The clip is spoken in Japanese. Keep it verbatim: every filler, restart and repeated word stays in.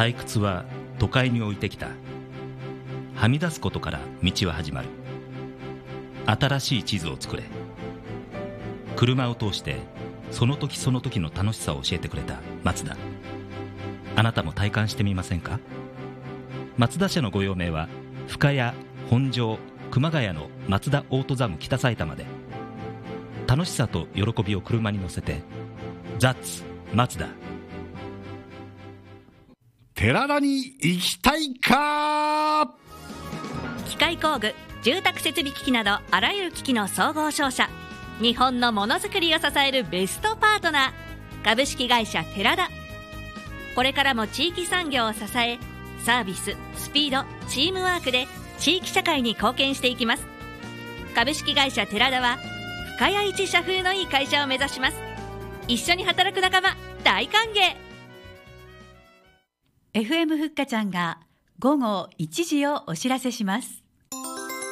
退屈は都会に置いてきた。はみ出すことから道は始まる。新しい地図を作れ。車を通してその時その時の楽しさを教えてくれたマツダ。あなたも体感してみませんか？マツダ社のご用命は深谷、本庄、熊谷のマツダオートザム北埼玉で。楽しさと喜びを車に乗せて、ザッツマツダ。 寺田に行きたいか。 機械工具、住宅設備機器などあらゆる機器の総合商社、日本のものづくりを支えるベストパートナー、株式会社寺田。これからも地域産業を支え、サービス、スピード、チームワークで地域社会に貢献していきます。株式会社寺田は深谷一社風のいい会社を目指します。一緒に働く仲間大歓迎。 エフエム ふっかちゃんが午後いちじをお知らせします。